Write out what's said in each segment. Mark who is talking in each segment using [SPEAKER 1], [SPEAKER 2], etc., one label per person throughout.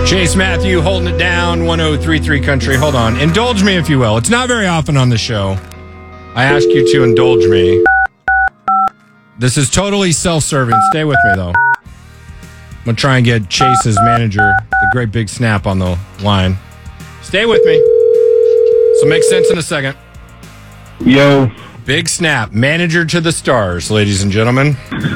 [SPEAKER 1] Chase Matthew holding it down, 1033 Country. Hold on. Indulge me, if you will. It's not very often on the show I ask you to indulge me. This is totally self-serving. Stay with me, though. I'm going to try and get Chase's manager, the great big snap, on the line. Stay with me. So make sense in a second.
[SPEAKER 2] Yo.
[SPEAKER 1] Big snap. Manager to the stars, ladies and gentlemen.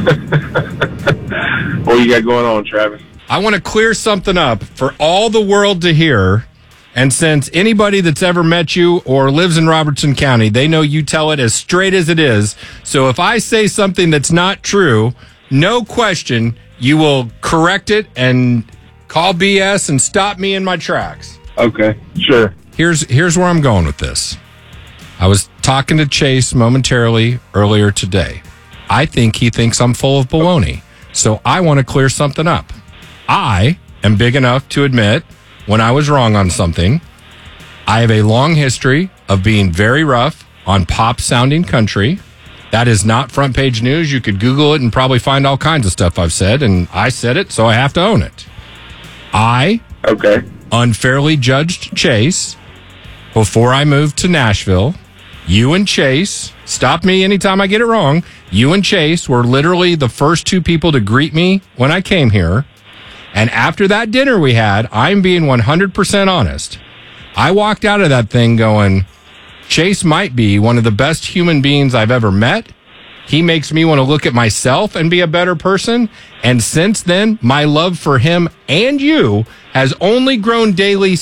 [SPEAKER 2] What you got going on, Travis?
[SPEAKER 1] I want to clear something up for all the world to hear. And since anybody that's ever met you or lives in Robertson County, they know you tell it as straight as it is. So if I say something that's not true, no question, you will correct it and call BS and stop me in my tracks.
[SPEAKER 2] Okay, sure.
[SPEAKER 1] Here's where I'm going with this. I was talking to Chase momentarily earlier today. I think he thinks I'm full of baloney. So I want to clear something up. I am big enough to admit when I was wrong on something. I have a long history of being very rough on pop-sounding country. That is not front page news. You could Google it and probably find all kinds of stuff I've said, and I said it, so I have to own it. I unfairly judged Chase before I moved to Nashville. You and Chase, stop me anytime I get it wrong, you and Chase were literally the first two people to greet me when I came here. And after that dinner we had, I'm being 100% honest. I walked out of that thing going, Chase might be one of the best human beings I've ever met. He makes me want to look at myself and be a better person. And since then, my love for him and you has only grown daily